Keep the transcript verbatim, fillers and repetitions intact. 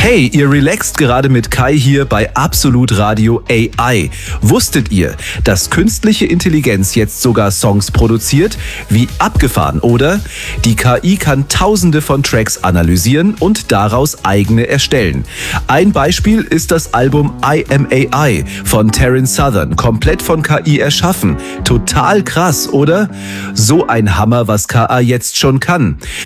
Hey, ihr relaxt gerade mit Kai hier bei Absolut Radio A I. Wusstet ihr, dass künstliche Intelligenz jetzt sogar Songs produziert? Wie abgefahren, oder? Die K I kann tausende von Tracks analysieren und daraus eigene erstellen. Ein Beispiel ist das Album I Am A I von Terence Southern, komplett von K I erschaffen. Total krass, oder? So ein Hammer, was K I jetzt schon kann.